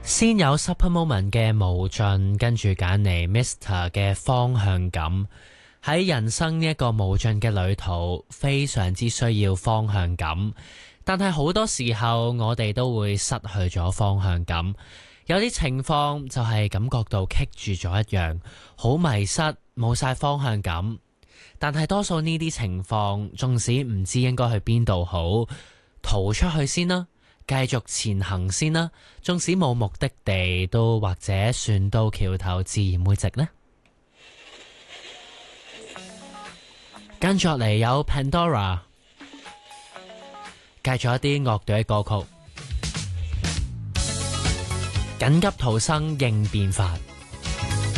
先有 Super Moment 嘅無盡，跟住揀嚟 Mr. 嘅方向感。喺人生呢一個無盡嘅旅途，非常之需要方向感。但係好多時候，我哋都會失去咗方向感。有啲情況就係感覺到棘住咗一樣，好迷失，冇晒方向感。但係多數呢啲情況，縱使唔知應該去邊度好，逃出去先啦。繼續前行先啦，縱使冇目的地，都或者船到橋頭自然會直呢。跟住落嚟有 Pandora， 繼續一啲樂隊嘅歌曲，緊急逃生應變法。